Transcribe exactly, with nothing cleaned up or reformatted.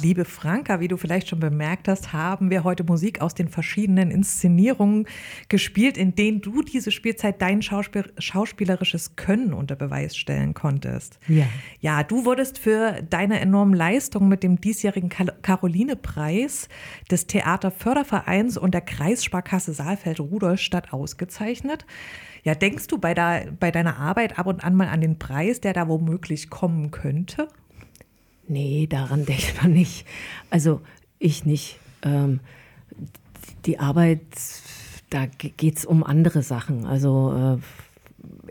Liebe Franka, wie du vielleicht schon bemerkt hast, haben wir heute Musik aus den verschiedenen Inszenierungen gespielt, in denen du diese Spielzeit dein Schauspiel- schauspielerisches Können unter Beweis stellen konntest. Ja. Ja, du wurdest für deine enormen Leistungen mit dem diesjährigen Caroline-Preis des Theaterfördervereins und der Kreissparkasse Saalfeld-Rudolstadt ausgezeichnet. Ja, denkst du bei, der, bei deiner Arbeit ab und an mal an den Preis, der da womöglich kommen könnte? Nee, daran denkt man nicht. Also ich nicht. Ähm, die Arbeit, da geht es um andere Sachen. Also äh,